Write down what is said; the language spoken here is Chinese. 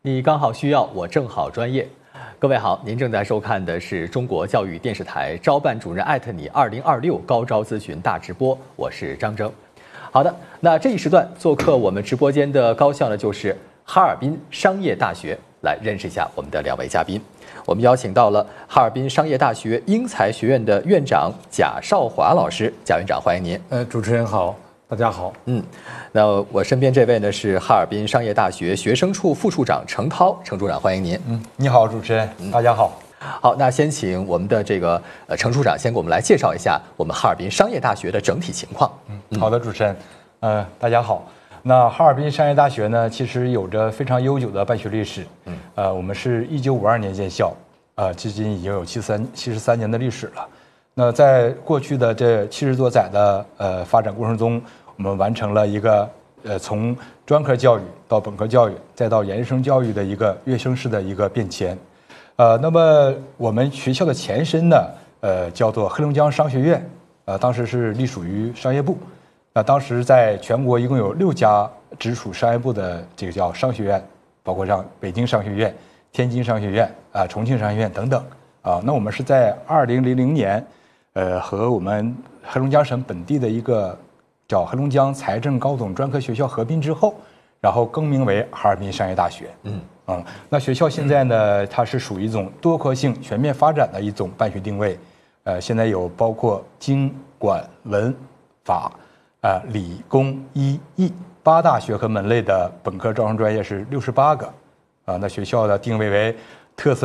你刚好需要，我正好专业。各位好，您正在收看的是中国教育电视台招办主任你2026高招咨询大直播，我是张征。好的，那这一时段做客我们直播间的高校呢，就是哈尔滨商业大学。来认识一下我们的两位嘉宾，我们邀请到了哈尔滨商业大学英才学院的院长贾少华老师，贾院长欢迎您。 主持人好，大家好。 那我身边这位呢是哈尔滨商业大学学生处副处长程涛，程处长欢迎您。 你好，主持人，大家好。 好，那先请我们的这个程处长先给我们来介绍一下我们哈尔滨商业大学的整体情况。 好的，主持人，大家好。那哈尔滨商业大学呢，其实有着非常悠久的办学历史。我们是1952年建校，至今已经有73年的历史了。那在过去的这70多载的发展过程中，我们完成了一个从专科教育到本科教育，再到研究生教育的一个跃升式的一个变迁。那么我们学校的前身呢，叫做黑龙江商学院，当时是隶属于商业部。当时在全国一共有6家直属商业部的这个叫商学院，包括像北京商学院、天津商学院、重庆商学院等等。那我们是在2000年，和我们黑龙江省本地的一个叫黑龙江财政高等专科学校合并之后，然后更名为哈尔滨商业大学。那学校现在呢，它是属于一种多科性全面发展的一种办学定位。现在有包括经管文法。理工医艺8大学科门类的本科招生专业是68个，那学校的定位为特色